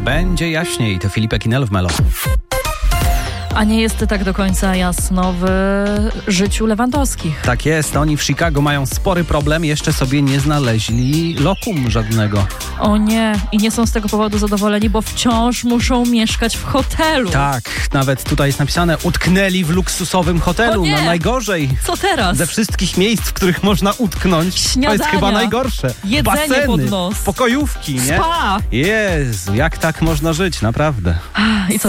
Będzie jaśniej. To Filipek i Nel w Melo. A nie jest tak do końca jasno w życiu Lewandowskich. Tak jest, oni w Chicago mają spory problem, jeszcze sobie nie znaleźli lokum żadnego. O nie, i nie są z tego powodu zadowoleni, bo wciąż muszą mieszkać w hotelu. Tak, nawet tutaj jest napisane, utknęli w luksusowym hotelu. O nie! No najgorzej. Co teraz? Ze wszystkich miejsc, w których można utknąć, Śniadania, to jest chyba najgorsze. jedzenie Baseny, pod nos, pokojówki, nie? spa. Jezu, jak tak można żyć, naprawdę. I co